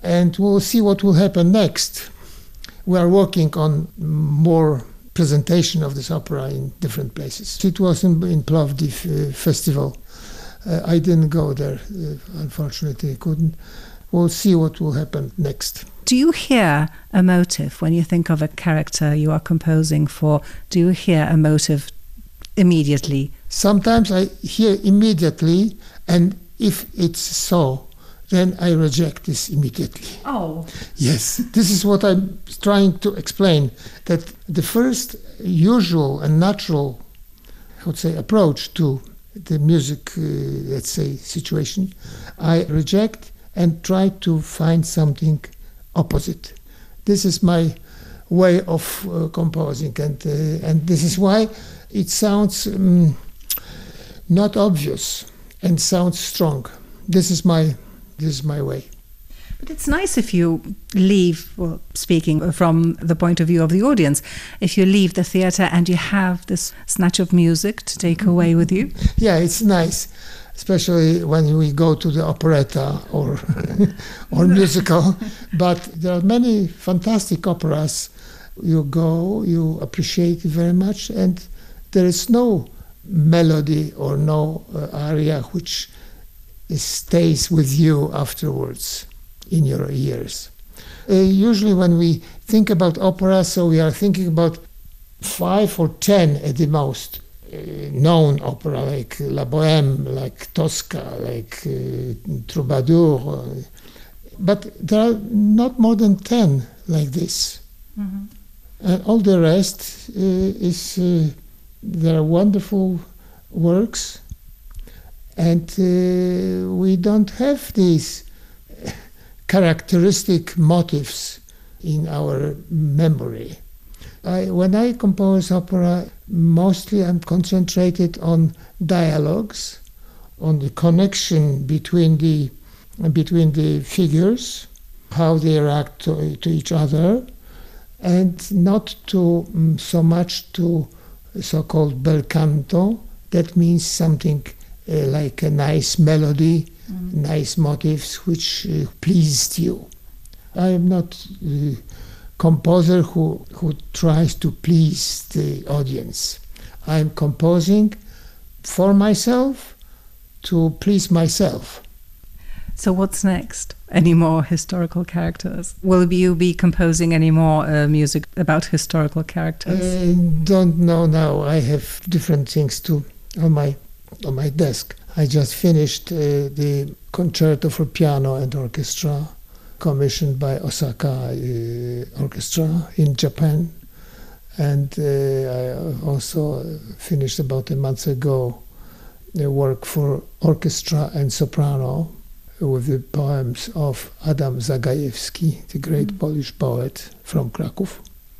and we'll see what will happen next. We are working on more presentation of this opera in different places. It was in Plovdiv festival. I didn't go there, unfortunately, I couldn't. We'll see what will happen next. Do you hear a motive when you think of a character you are composing for? Do you hear a motive immediately? Sometimes I hear immediately, and if it's so, then I reject this immediately. Oh. Yes, this is what I'm trying to explain, that the first usual and natural, I would say, approach to the music, let's say, situation, I reject and try to find something opposite. This is my way of composing, and this is why it sounds not obvious and sounds strong. This is my way. But it's nice if you leave, well, speaking from the point of view of the audience, if you leave the theatre and you have this snatch of music to take away with you. Yeah, it's nice, especially when we go to the operetta or musical. But there are many fantastic operas. You go, you appreciate it very much, and there is no melody or no aria which stays with you afterwards in your ears. Usually when we think about opera, so we are thinking about 5 or 10 at the most known opera, like La Bohème, like Tosca, like Troubadour. But there are not more than 10 like this. Mm-hmm. And all the rest there are wonderful works, and we don't have these characteristic motifs in our memory. When I compose opera, mostly I'm concentrated on dialogues, on the connection between the figures, how they react to each other, and not to so much to so-called bel canto. That means something like a nice melody, nice motifs which pleased you. I am not a composer who tries to please the audience. I am composing for myself to please myself. So what's next? Any more historical characters? Will you be composing any more music about historical characters? Don't know now. I have different things on my desk. I just finished the concerto for piano and orchestra commissioned by Osaka Orchestra in Japan. And I also finished about a month ago a work for orchestra and soprano with the poems of Adam Zagajewski, the great Polish poet from Kraków.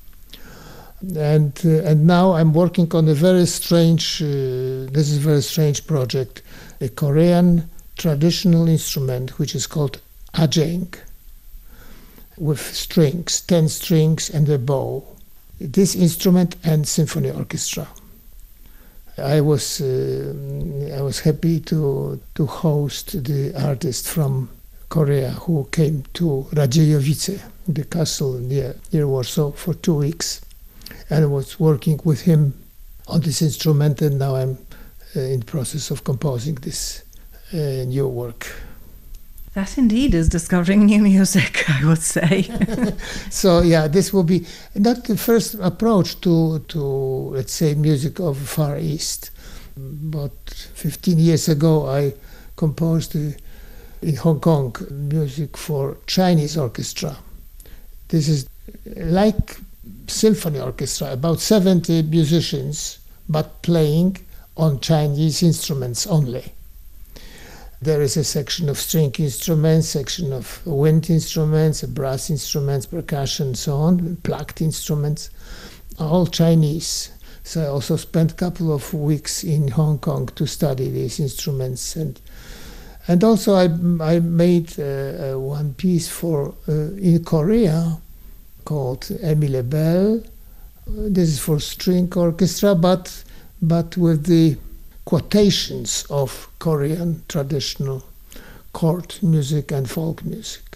And now I'm working on a very strange, this is a very strange project, a Korean traditional instrument which is called ajeng, with strings, 10 strings and a bow. This instrument and symphony orchestra. I was happy to host the artist from Korea who came to Radziejowice, the castle near Warsaw, for 2 weeks, and I was working with him on this instrument, and now I'm in the process of composing this new work. That indeed is discovering new music, I would say. So yeah, this will be not the first approach to let's say music of Far East. But 15 years ago I composed in Hong Kong music for Chinese orchestra. This is like symphony orchestra, about 70 musicians, but playing on Chinese instruments only. There is a section of string instruments, section of wind instruments, brass instruments, percussion, and so on, plucked instruments, all Chinese. So I also spent a couple of weeks in Hong Kong to study these instruments, and also I made one piece for in Korea called Émile Bell. This is for string orchestra, but with the quotations of Korean traditional court music and folk music.